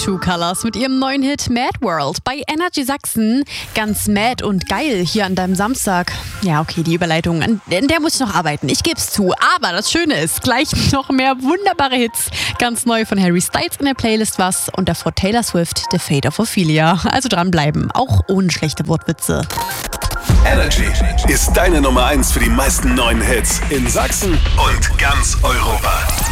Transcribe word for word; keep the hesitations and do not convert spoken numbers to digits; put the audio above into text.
Two Colors mit ihrem neuen Hit Mad World bei Energy Sachsen. Ganz mad und geil hier an deinem Samstag. Ja, okay, die Überleitung, an der muss ich noch arbeiten. Ich geb's zu. Aber das Schöne ist, gleich noch mehr wunderbare Hits. Ganz neu von Harry Styles in der Playlist was und davor Taylor Swift, The Fate of Ophelia. Also dranbleiben, auch ohne schlechte Wortwitze. Energy ist deine Nummer eins für die meisten neuen Hits in Sachsen und ganz Europa.